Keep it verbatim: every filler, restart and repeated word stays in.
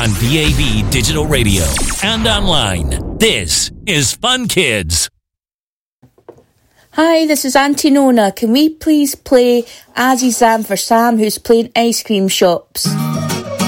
on D A B Digital Radio and online. This is Fun Kids. Hi, this is Auntie Nona. Can we please play Azzy Zam for Sam, who's playing ice cream shops?